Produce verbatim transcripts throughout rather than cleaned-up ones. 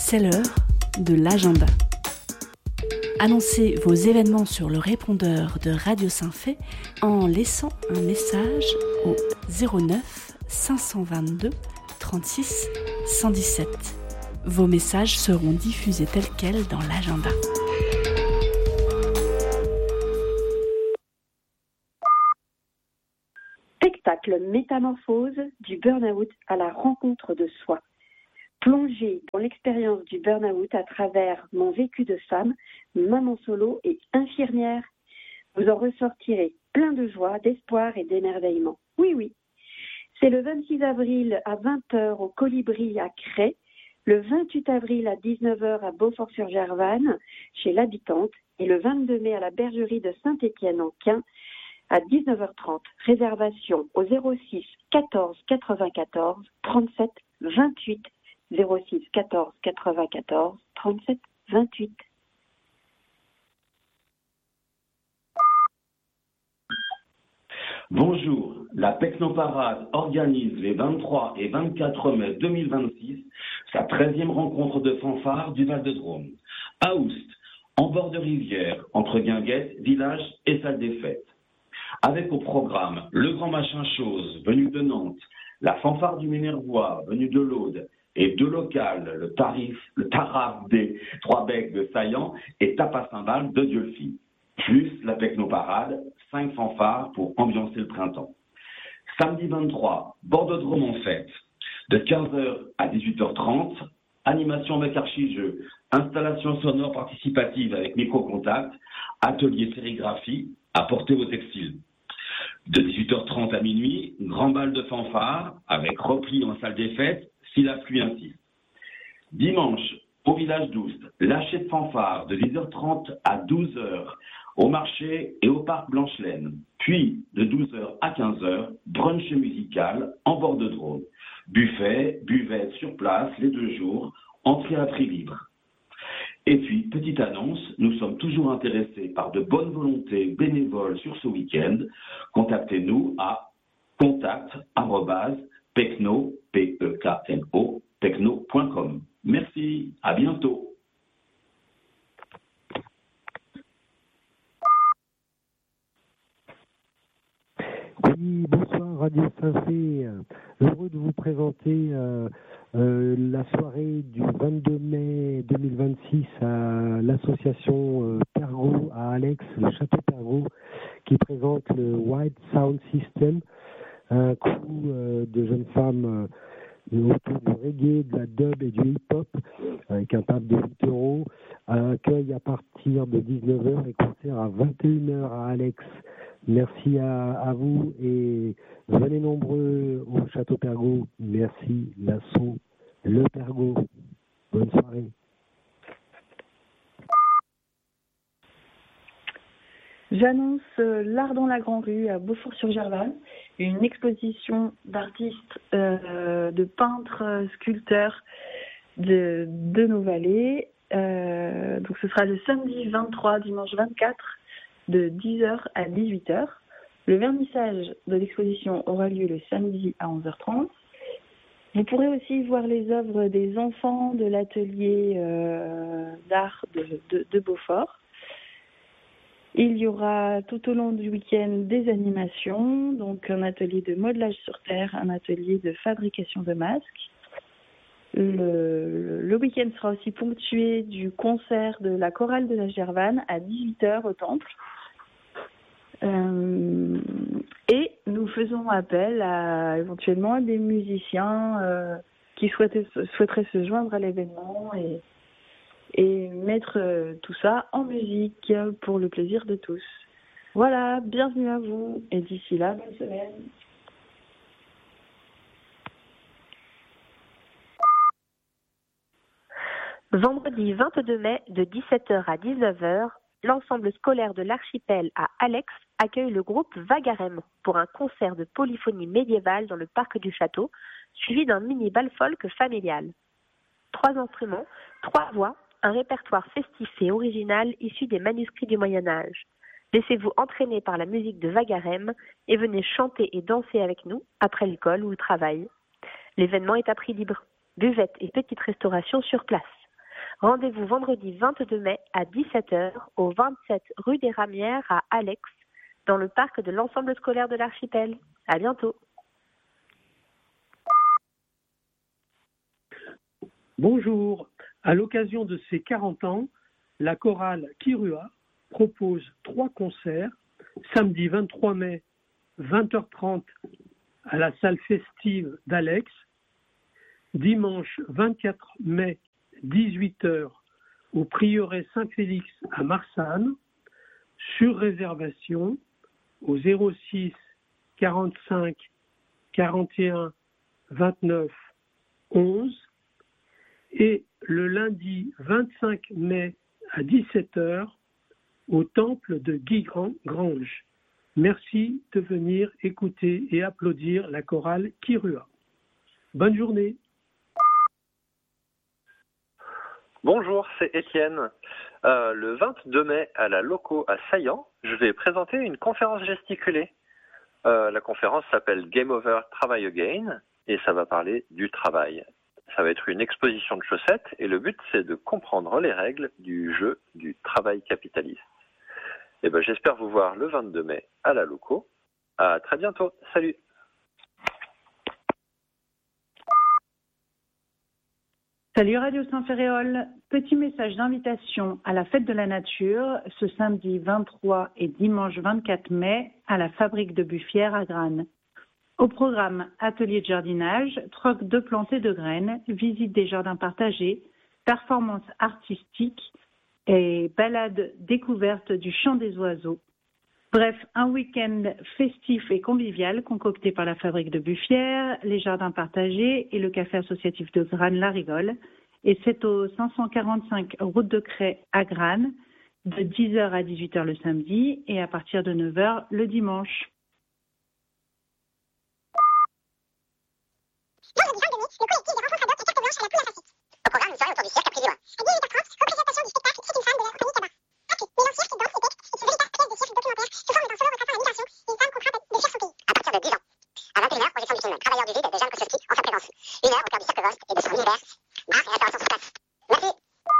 C'est l'heure de l'agenda. Annoncez vos événements sur le répondeur de Radio Saint-Fé en laissant un message au zéro neuf cinq cent vingt-deux trente-six cent dix-sept. Vos messages seront diffusés tels quels dans l'agenda. Spectacle métamorphose du burn-out à la rencontre de soi. Plongez dans l'expérience du burn-out à travers mon vécu de femme, maman solo et infirmière. Vous en ressortirez plein de joie, d'espoir et d'émerveillement. Oui, oui. C'est le vingt-six avril à vingt heures au Colibri à Crest, le vingt-huit avril à dix-neuf heures à Beaufort-sur-Gervanne, chez l'habitante, et le vingt-deux mai à la bergerie de Saint-Étienne-en-Quint, à dix-neuf heures trente. Réservation au zéro six quatorze quatre-vingt-quatorze trente-sept vingt-huit. zéro six quatorze quatre-vingt-quatorze trente-sept vingt-huit. Bonjour, la Pecnoparade organise les vingt-trois et vingt-quatre mai deux mille vingt-six sa treizième rencontre de fanfare du Val-de-Drôme. À Oust, en bord de rivière, entre Guinguette, village et salle des fêtes. Avec au programme le Grand Machin Chose, venu de Nantes, la fanfare du Minervois, venue de l'Aude, et deux locales, le tarif, le taraf des Trois Becs de Saillant et Tapas-Cymbales de Dieulfi. Plus la Pecnoparade, cinq fanfares pour ambiancer le printemps. Samedi vingt-trois, Bordodrome en fête, de quinze heures à dix-huit heures trente, animation avec archi-jeux, installation sonore participative avec micro-contact, atelier sérigraphie, apportez vos textiles. De dix-huit heures trente à minuit, grand bal de fanfare avec repli en salle des fêtes si la pluie insiste. Dimanche, au village d'Oust, lâcher de fanfare de dix heures trente à douze heures au marché et au parc Blanche-Laine. Puis, de douze heures à quinze heures, brunch musical en bord de Drôme. Buffet, buvette sur place les deux jours, entrée à prix libre. Et puis, petite annonce, nous sommes toujours intéressés par de bonnes volontés bénévoles sur ce week-end. Contactez-nous à contact arobase pecno, P E K N O, pecno point com. Merci, à bientôt. Oui, bonsoir Radio Saint-Fé. Heureux de vous présenter euh, euh, la soirée du vingt-deux mai deux mille vingt-six à l'association euh, Pergaud à Alex, le château Pergaud, qui présente le White Sound System, un crew euh, de jeunes femmes euh, autour du reggae, de la dub et du hip-hop, avec un pape de huit euros, accueil à partir de dix-neuf heures et concert à vingt et une heures à Alex. Merci à, à vous et venez nombreux au Château Pergaud. Merci, l'assaut, le Pergaud. Bonne soirée. J'annonce euh, l'Art dans la Grande Rue à Beaufort-sur-Gervanne, une exposition d'artistes, euh, de peintres, euh, sculpteurs de, de nos vallées. Euh, donc ce sera le samedi vingt-trois, dimanche vingt-quatre, de dix heures à dix-huit heures. Le vernissage de l'exposition aura lieu le samedi à onze heures trente. Vous pourrez aussi voir les œuvres des enfants de l'atelier euh, d'art de, de, de Beaufort. Il y aura tout au long du week-end des animations, donc un atelier de modelage sur terre, un atelier de fabrication de masques. Le, le week-end sera aussi ponctué du concert de la chorale de la Gervanne à dix-huit heures au Temple. Euh, et nous faisons appel à éventuellement des musiciens euh, qui souhaitaient, souhaiteraient se joindre à l'événement et, et mettre euh, tout ça en musique pour le plaisir de tous. Voilà, bienvenue à vous et d'ici là, bonne semaine. Vendredi vingt-deux mai de dix-sept heures à dix-neuf heures, l'ensemble scolaire de l'archipel à Alex accueille le groupe Vagarem pour un concert de polyphonie médiévale dans le parc du château, suivi d'un mini-bal folk familial. Trois instruments, trois voix, un répertoire festif et original issu des manuscrits du Moyen-Âge. Laissez-vous entraîner par la musique de Vagarem et venez chanter et danser avec nous après l'école ou le travail. L'événement est à prix libre. Buvette et petite restauration sur place. Rendez-vous vendredi vingt-deux mai à dix-sept heures au vingt-sept rue des Ramières à Alex, dans le parc de l'ensemble scolaire de l'Archipel. À bientôt. Bonjour. À l'occasion de ses quarante ans, la chorale Kirua propose trois concerts, samedi vingt-trois mai, vingt heures trente à la salle festive d'Alex, dimanche vingt-quatre mai, dix-huit heures au prieuré Saint-Félix à Marsanne, sur réservation au zéro six quarante-cinq quarante et un vingt-neuf onze, et le lundi vingt-cinq mai à dix-sept heures au temple de Guy Grange. Merci de venir écouter et applaudir la chorale Kirua. Bonne journée. Bonjour, c'est Étienne. Euh, le vingt-deux mai à la Loco à Saillant, je vais présenter une conférence gesticulée. Euh, la conférence s'appelle Game Over, Travail Again et ça va parler du travail. Ça va être une exposition de chaussettes et le but c'est de comprendre les règles du jeu du travail capitaliste. Et ben, j'espère vous voir le vingt-deux mai à la Loco. À très bientôt. Salut. Salut Radio Saint-Ferréol. Petit message d'invitation à la fête de la nature ce samedi vingt-trois et dimanche vingt-quatre mai à la fabrique de Buffière à Granes. Au programme atelier de jardinage, troc de plantes et de graines, visite des jardins partagés, performances artistiques et balade découverte du chant des oiseaux. Bref, un week-end festif et convivial concocté par la fabrique de Buffière, les jardins partagés et le café associatif de Granes-la Rigole. Et c'est au cinq cent quarante-cinq route de Cray à Granes, de dix heures à dix-huit heures le samedi et à partir de neuf heures le dimanche. Vendredi vingt-deux mai, le collectif des rencontres adopte carte blanche à la poule à facette. Au programme, une soirée autour du cirque après du loin. À dix-huit heures trente, représentation du spectacle C'est une femme de la compagnie Tabac. Appli, mêlant cirque, danse et texte, c'est une véritable pièce de cirque documentaire sous forme d'un solo retraçant la migration d'une femme contrainte de fuir son pays. À partir de dix ans. À vingt et une heures, projection du film Travailleurs du vide de Jeanne Kosowski en sa présence. Une heure au cœur du cirque Rost et de son univers. Bar et restauration sur place. Merci.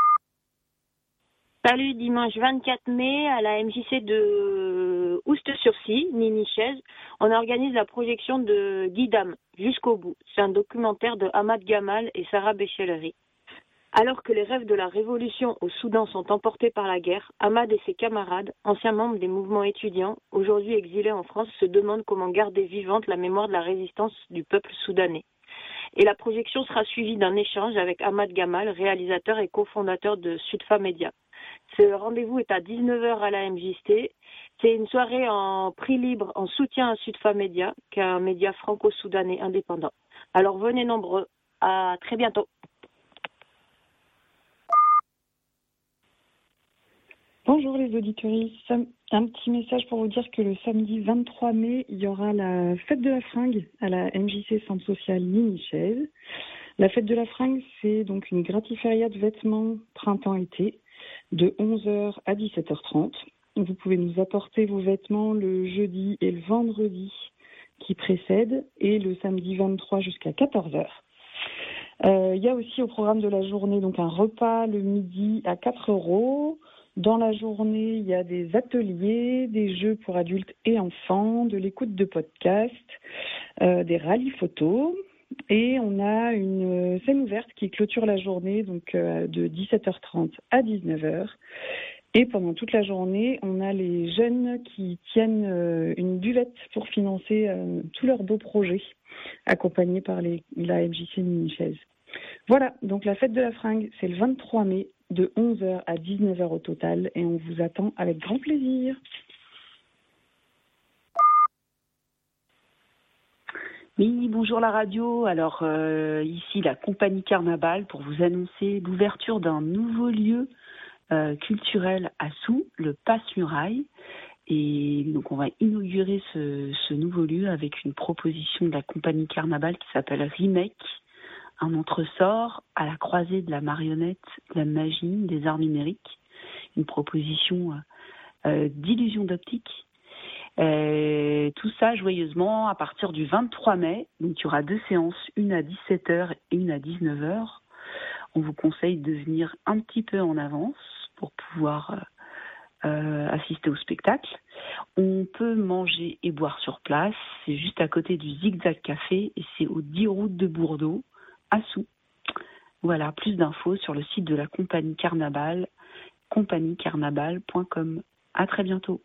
Salut, dimanche vingt-quatre mai à la M J C de Oust-sur-Scie, Ninichaise, on organise la projection de Guidam, Jusqu'au bout. C'est un documentaire de Ahmad Gamal et Sarah Béchellery. Alors que les rêves de la révolution au Soudan sont emportés par la guerre, Ahmad et ses camarades, anciens membres des mouvements étudiants, aujourd'hui exilés en France, se demandent comment garder vivante la mémoire de la résistance du peuple soudanais. Et la projection sera suivie d'un échange avec Ahmad Gamal, réalisateur et cofondateur de Sudfa Media. Ce rendez-vous est à dix-neuf heures à la M J C. C'est une soirée en prix libre en soutien à Sudfa Media, qui est un média franco-soudanais indépendant. Alors venez nombreux. À très bientôt. Bonjour les auditeuristes. Un petit message pour vous dire que le samedi vingt-trois mai, il y aura la fête de la fringue à la M J C Centre Social Ninichaise. La fête de la fringue, c'est donc une gratiféria de vêtements printemps-été de onze heures à dix-sept heures trente. Vous pouvez nous apporter vos vêtements le jeudi et le vendredi qui précèdent et le samedi vingt-trois jusqu'à quatorze heures. Euh, il y a aussi au programme de la journée donc un repas le midi à quatre euros. Dans la journée, il y a des ateliers, des jeux pour adultes et enfants, de l'écoute de podcasts, euh, des rallyes photos. Et on a une scène ouverte qui clôture la journée donc euh, de dix-sept heures trente à dix-neuf heures. Et pendant toute la journée, on a les jeunes qui tiennent euh, une buvette pour financer euh, tous leurs beaux projets, accompagnés par les, la M J C Ninichaise. Voilà, donc la fête de la fringue, c'est le vingt-trois mai, de onze heures à dix-neuf heures au total, et on vous attend avec grand plaisir. Oui, bonjour la radio. Alors euh, ici la compagnie Carnaval pour vous annoncer l'ouverture d'un nouveau lieu euh, culturel à Soult, le Passe-Muraille. Et donc on va inaugurer ce, ce nouveau lieu avec une proposition de la compagnie Carnaval qui s'appelle Remake, un entresort à la croisée de la marionnette, de la magie, des arts numériques. Une proposition euh, d'illusion d'optique. Euh, tout ça joyeusement à partir du vingt-trois mai. Donc il y aura deux séances, une à dix-sept heures et une à dix-neuf heures, On vous conseille de venir un petit peu en avance pour pouvoir euh, euh, assister au spectacle. On peut manger et boire sur place. C'est juste à côté du Zigzag Café et c'est aux dix routes de Bourdeau, à Soult. Voilà, plus d'infos sur le site de la compagnie Carnaval, compagnie carnaval point com. À très bientôt.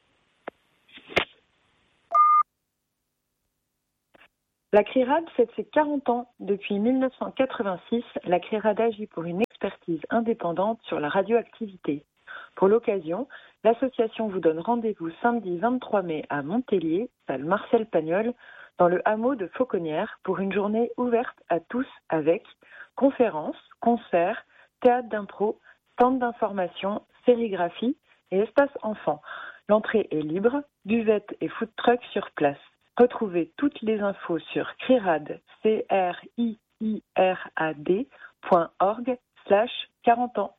La CRIRAD fête ses quarante ans. Depuis dix-neuf cent quatre-vingt-six, la CRIRAD agit pour une expertise indépendante sur la radioactivité. Pour l'occasion, l'association vous donne rendez-vous samedi vingt-trois mai à Montpellier, salle Marcel Pagnol, dans le hameau de Fauconnières, pour une journée ouverte à tous avec conférences, concerts, théâtre d'impro, stand d'information, sérigraphie et espace enfants. L'entrée est libre, buvette et food truck sur place. Retrouvez toutes les infos sur crirad, c r i i r a d point org slash quarante ans.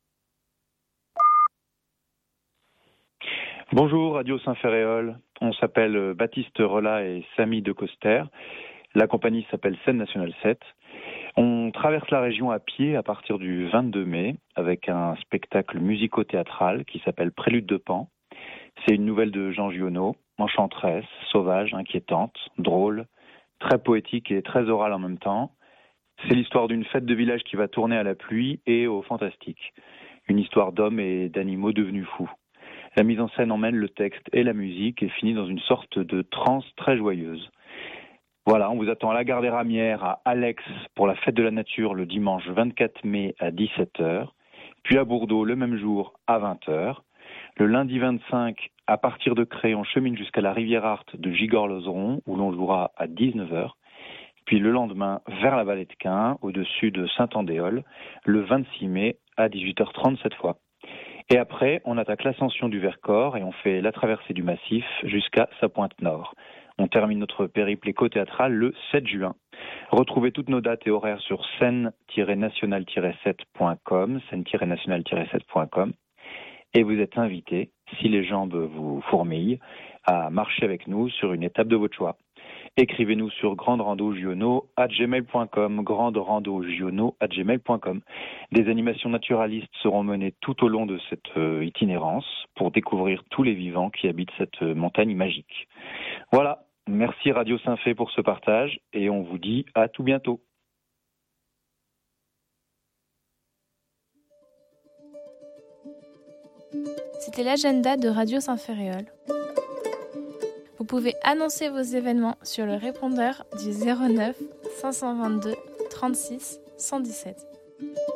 Bonjour, Radio Saint-Ferréol. On s'appelle Baptiste Rolla et Samy de Coster. La compagnie s'appelle Scène Nationale sept. On traverse la région à pied à partir du vingt-deux mai avec un spectacle musico-théâtral qui s'appelle Prélude de Pan. C'est une nouvelle de Jean Giono, enchanteresse, sauvage, inquiétante, drôle, très poétique et très orale en même temps. C'est l'histoire d'une fête de village qui va tourner à la pluie et au fantastique. Une histoire d'hommes et d'animaux devenus fous. La mise en scène emmène le texte et la musique et finit dans une sorte de transe très joyeuse. Voilà, on vous attend à la gare des Ramières, à Alex, pour la fête de la nature le dimanche vingt-quatre mai à dix-sept heures, puis à Bourdeau le même jour à vingt heures. Le lundi vingt-cinq, à partir de Cré, on chemine jusqu'à la rivière Art de Gigord-Lozeron, où l'on jouera à dix-neuf heures. Puis le lendemain, vers la vallée de Quin, au-dessus de Saint-Andéol, le vingt-six mai à dix-huit heures trente cette fois. Et après, on attaque l'ascension du Vercors et on fait la traversée du massif jusqu'à sa pointe nord. On termine notre périple éco-théâtral le sept juin. Retrouvez toutes nos dates et horaires sur scène national sept point com, scène national sept point com. Et vous êtes invités, si les jambes vous fourmillent, à marcher avec nous sur une étape de votre choix. Écrivez-nous sur granderandogiono arobase gmail point com, granderandogiono arobase gmail point com. Des animations naturalistes seront menées tout au long de cette euh, itinérance pour découvrir tous les vivants qui habitent cette euh, montagne magique. Voilà, merci Radio Saint-Fé pour ce partage et on vous dit à tout bientôt. C'était l'agenda de Radio Saint-Ferréol. Vous pouvez annoncer vos événements sur le répondeur du zéro neuf cinq cent vingt-deux trente-six cent dix-sept.